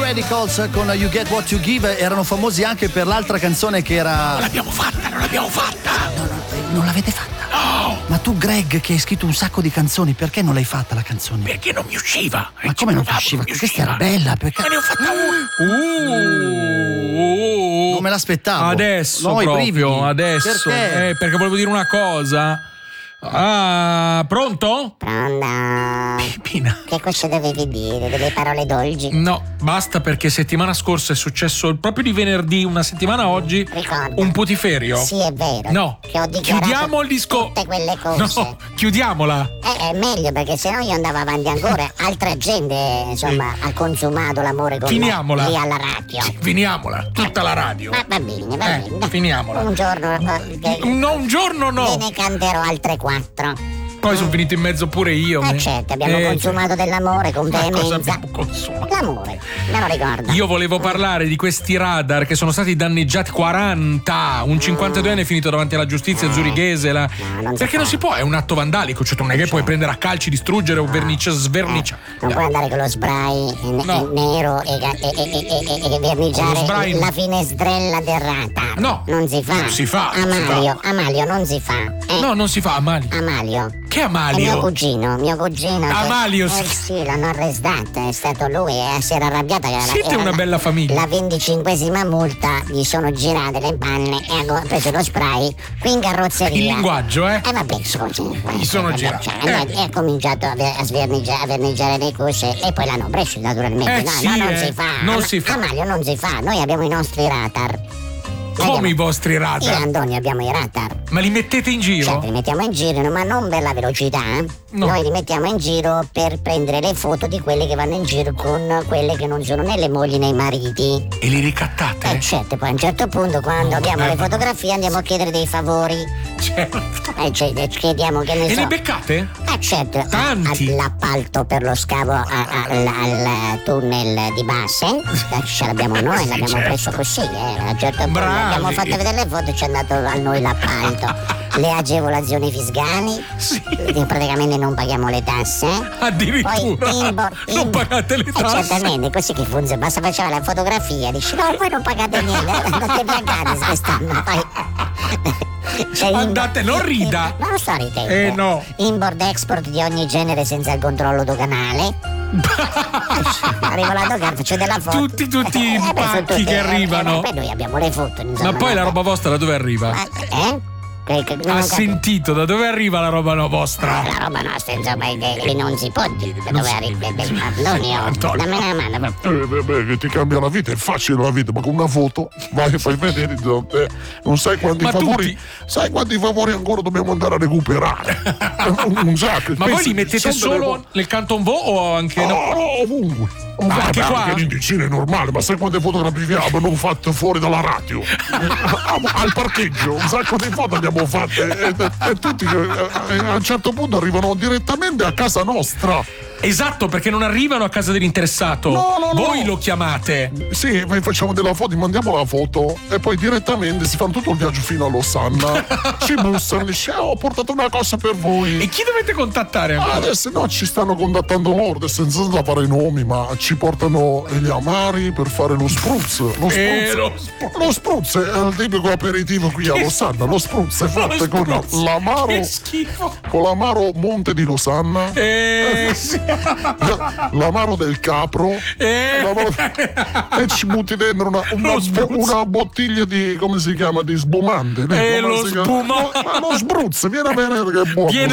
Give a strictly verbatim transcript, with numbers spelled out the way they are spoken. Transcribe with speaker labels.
Speaker 1: Radicals con You Get What You Give erano famosi anche per l'altra canzone che era...
Speaker 2: Non l'abbiamo fatta, non l'abbiamo fatta!
Speaker 1: No, no, non l'avete fatta?
Speaker 2: No!
Speaker 1: Ma tu, Greg, che hai scritto un sacco di canzoni, perché non l'hai fatta la canzone?
Speaker 2: Perché non mi usciva.
Speaker 1: Ma come non ti usciva?
Speaker 2: Mi
Speaker 1: Questa era bella, perché...
Speaker 2: Ma ne ho fatta una.
Speaker 3: Uh,
Speaker 1: non me l'aspettavo.
Speaker 3: Adesso
Speaker 1: no,
Speaker 3: proprio, adesso.
Speaker 1: Perché?
Speaker 3: Eh, perché volevo dire una cosa. Ah, pronto?
Speaker 4: Pronta?
Speaker 3: Pina.
Speaker 4: Che cosa dovevi dire? Delle parole dolci?
Speaker 3: No, basta, perché settimana scorsa è successo proprio di venerdì, una settimana oggi,
Speaker 4: Ricorda.
Speaker 3: un putiferio.
Speaker 4: Sì, è vero.
Speaker 3: No,
Speaker 4: Che ho dichiarato
Speaker 3: chiudiamo il disco.
Speaker 4: tutte quelle cose.
Speaker 3: No, chiudiamola.
Speaker 4: Eh, è meglio, perché sennò io andavo avanti ancora. Altra gente, insomma, ha consumato l'amore con
Speaker 3: Finiamola.
Speaker 4: me lì alla radio.
Speaker 3: Sì, finiamola, tutta la radio.
Speaker 4: Ma va bene, va
Speaker 3: Eh,
Speaker 4: bene. dai.
Speaker 3: finiamola.
Speaker 4: Un giorno eh, che
Speaker 3: No, un giorno no.
Speaker 4: ve ne canterò altre quattro.
Speaker 3: Poi sono finito in mezzo pure io.
Speaker 4: Eh
Speaker 3: me.
Speaker 4: certo, abbiamo
Speaker 3: Eh,
Speaker 4: consumato dell'amore con
Speaker 3: Ma cosa
Speaker 4: veemenza.
Speaker 3: abbiamo consumato?
Speaker 4: L'amore, me lo ricordo.
Speaker 3: Io volevo parlare di questi radar che sono stati danneggiati. Quaranta. Un cinquantaduenne è finito davanti alla giustizia zurighese. La...
Speaker 4: No, non si
Speaker 3: Perché
Speaker 4: fa.
Speaker 3: non si può, è un atto vandalico. Cioè, tu non è che puoi prendere a calci, distruggere o vernice, sverniciare.
Speaker 4: Eh, non puoi andare con lo spray n-
Speaker 3: No.
Speaker 4: nero e, e, e, e, e, e verniciare
Speaker 3: Con lo spray-
Speaker 4: la finestrella del radar.
Speaker 3: No.
Speaker 4: Non si fa.
Speaker 3: Non si fa, non si
Speaker 4: Amalio, Amalio, non si fa. Eh?
Speaker 3: No, non si fa, Amalio.
Speaker 4: Amalio.
Speaker 3: Che
Speaker 4: È mio
Speaker 3: Amalio?
Speaker 4: cugino, mio cugino. che-
Speaker 3: Amalio,
Speaker 4: Eh
Speaker 3: sì.
Speaker 4: sì, l'hanno arrestato, è stato lui e si era arrabbiata che era,
Speaker 3: Siete
Speaker 4: era
Speaker 3: una
Speaker 4: la-
Speaker 3: bella famiglia.
Speaker 4: La venticinquesima multa, gli sono girate le panne e ha preso lo spray qui in carrozzeria.
Speaker 3: Il linguaggio, eh?
Speaker 4: Eh vabbè, scusi.
Speaker 3: Gli sono
Speaker 4: eh,
Speaker 3: girate.
Speaker 4: cioè,
Speaker 3: Eh.
Speaker 4: E ha cominciato a, ver- a sverniggiare, a verniciare le cose e poi l'hanno preso naturalmente.
Speaker 3: Eh
Speaker 4: no,
Speaker 3: sì,
Speaker 4: no, non
Speaker 3: eh.
Speaker 4: si fa.
Speaker 3: Non
Speaker 4: Ama-
Speaker 3: si fa.
Speaker 4: Amalio, non si fa. Noi abbiamo i nostri radar.
Speaker 3: Come
Speaker 4: Abbiamo-
Speaker 3: i vostri
Speaker 4: Io e
Speaker 3: radar?
Speaker 4: Antonio abbiamo i radar.
Speaker 3: Ma li mettete in giro?
Speaker 4: Certo, li mettiamo in giro, ma non per la velocità. eh.
Speaker 3: No.
Speaker 4: Noi li mettiamo in giro per prendere le foto di quelle che vanno in giro con quelle che non sono né le mogli né i mariti.
Speaker 3: E li ricattate?
Speaker 4: Eh certo, poi a un certo punto quando abbiamo
Speaker 3: eh,
Speaker 4: le
Speaker 3: ma-
Speaker 4: fotografie andiamo a chiedere dei favori.
Speaker 3: Certo.
Speaker 4: Eh, cioè, chiediamo che ne
Speaker 3: E
Speaker 4: so.
Speaker 3: li beccate?
Speaker 4: Eh certo,
Speaker 3: Tanti.
Speaker 4: a- l'appalto per lo scavo a- a- al, al tunnel di Basse, eh, ce l'abbiamo noi,
Speaker 3: Sì,
Speaker 4: l'abbiamo
Speaker 3: certo.
Speaker 4: preso così, eh. A un certo punto
Speaker 3: Bravi.
Speaker 4: abbiamo fatto vedere le foto e ci è andato a noi l'appalto. Le agevolazioni fiscali,
Speaker 3: Sì.
Speaker 4: che praticamente non paghiamo le tasse.
Speaker 3: Addirittura.
Speaker 4: Poi inbo-
Speaker 3: Non
Speaker 4: in-
Speaker 3: pagate le
Speaker 4: Eh,
Speaker 3: tasse?
Speaker 4: certamente, così che funziona, basta faceva la fotografia, dici no, voi non pagate niente, andate pagate quest'anno. Poi... Cioè,
Speaker 3: Andate, non rida.
Speaker 4: Non lo sto ridendo.
Speaker 3: Eh, no.
Speaker 4: Import-export di ogni genere senza il controllo doganale. Arriva la dogana, faccio della foto.
Speaker 3: Tutti, tutti i
Speaker 4: Eh, beh, sono
Speaker 3: pacchi
Speaker 4: tutti-
Speaker 3: che
Speaker 4: eh,
Speaker 3: arrivano.
Speaker 4: eh, beh, noi abbiamo le foto. insomma,
Speaker 3: Ma poi la
Speaker 4: no?
Speaker 3: roba vostra da dove arriva?
Speaker 4: Eh? Che- che- non
Speaker 3: Ha
Speaker 4: ho capito.
Speaker 3: sentito da dove arriva la roba no-
Speaker 4: Ah,
Speaker 3: vostra?
Speaker 4: la roba nostra, insomma, è che che non si può dire da
Speaker 3: Non
Speaker 4: dove
Speaker 3: si-
Speaker 4: arriva.
Speaker 3: non si-
Speaker 4: Antonio,
Speaker 3: Antonio.
Speaker 4: dammi una mano.
Speaker 5: Eh, beh, beh, che ti cambia la vita, è facile la vita, ma con una foto vai e fai vedere, eh, non sai quanti
Speaker 3: Ma
Speaker 5: favori,
Speaker 3: tutti-
Speaker 5: sai quanti favori ancora dobbiamo andare a recuperare. un, un sacco.
Speaker 3: Ma voi
Speaker 5: Pensi,
Speaker 3: li mettete
Speaker 5: sono delle
Speaker 3: solo nel Canton Vaud o anche
Speaker 5: vo-
Speaker 3: no?
Speaker 5: No, no, ovunque.
Speaker 3: Ah, anche qua?
Speaker 5: Anche in Indicina è normale, ma sai quante fotografie abbiamo fatto fuori dalla radio? Eh, al parcheggio, un sacco di foto abbiamo fatte e, e tutti eh, eh, a un certo punto arrivano direttamente a casa nostra.
Speaker 3: Esatto, perché non arrivano a casa dell'interessato.
Speaker 5: No, no, no.
Speaker 3: Voi lo chiamate.
Speaker 5: Sì, poi facciamo della foto, mandiamo la foto e poi direttamente si fanno tutto il viaggio fino a Losanna. Ci bussano, dice, "Ah, ho portato una cosa per voi.
Speaker 3: E chi dovete contattare?
Speaker 5: Ah, adesso no, ci stanno contattando loro, adesso senza fare i nomi, ma ci portano gli amari per fare lo spruzz. Lo spruzz,
Speaker 3: Eh, lo
Speaker 5: lo spruzz è il tipico aperitivo qui a Losanna. Lo spruzz è fatto con
Speaker 3: spruzz.
Speaker 5: l'amaro,
Speaker 3: Che schifo.
Speaker 5: con l'amaro Monte di Losanna,
Speaker 3: Eh, sì.
Speaker 5: l'amaro del capro.
Speaker 3: Eh.
Speaker 5: l'amaro- e ci butti dentro una, una,
Speaker 3: Lo spruzz.
Speaker 5: una bottiglia di, come si chiama, di sbumante.
Speaker 3: Eh,
Speaker 5: Come
Speaker 3: lo
Speaker 5: si chiama?
Speaker 3: spuma-
Speaker 5: No, lo spruzz, viene a vedere che è buono.
Speaker 3: Viene